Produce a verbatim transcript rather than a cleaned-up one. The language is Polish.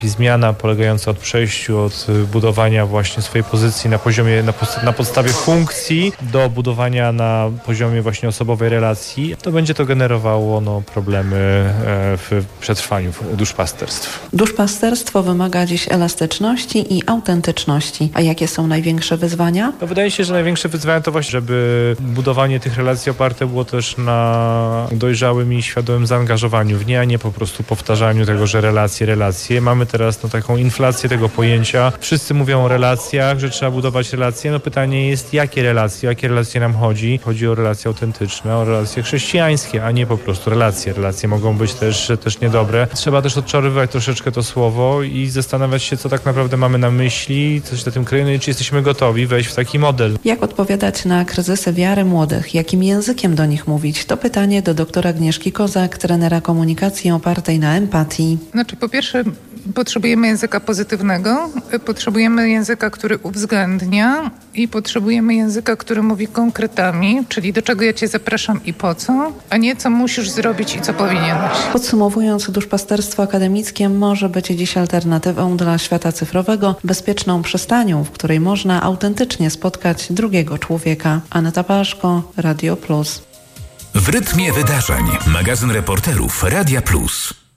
Zmiana polegająca od przejściu od budowania właśnie swojej pozycji na poziomie, na, post- na podstawie funkcji do budowania na poziomie właśnie osobowej relacji, to będzie to generowało no, problemy w przetrwaniu duszpasterstw. Duszpasterstwo wymaga dziś elastyczności i autentyczności. A jakie są największe wyzwania? No, wydaje się, że największe wyzwania to właśnie, żeby budowanie tych relacji oparte było też na dojrzałym i świadomym zaangażowaniu w nie, a nie po prostu powtarzaniu tego, że relacje, relacje. Mamy teraz no, taką inflację tego pojęcia. Wszyscy mówią o relacjach, że trzeba budować relacje. No pytanie jest, jakie relacje, o jakie relacje nam chodzi? Chodzi o relacje autentyczne, o relacje chrześcijańskie, a nie po prostu relacje. Relacje mogą być też, też niedobre. Trzeba też odczarowywać troszeczkę to słowo i zastanawiać się, co tak naprawdę mamy na myśli, coś na tym kraju, i czy jesteśmy gotowi wejść w taki model. Jak odpowiadać na kryzysy wiary młodych? Jakim językiem do nich mówić? To pytanie do doktora Agnieszki Kozak, trenera komunikacji opartej na empatii. Znaczy, po pierwsze, potrzebujemy języka pozytywnego, potrzebujemy języka, który uwzględnia i potrzebujemy języka, który mówi konkretami, czyli do czego ja cię zapraszam i po co, a nie co musisz zrobić i co powinieneś. Podsumowując, duszpasterstwo akademickie może być dziś alternatywą dla świata cyfrowego, bezpieczną przystanią, w której można autentycznie spotkać drugiego człowieka. Aneta Paszko, Radio Plus. W rytmie wydarzeń. Magazyn reporterów Radia Plus.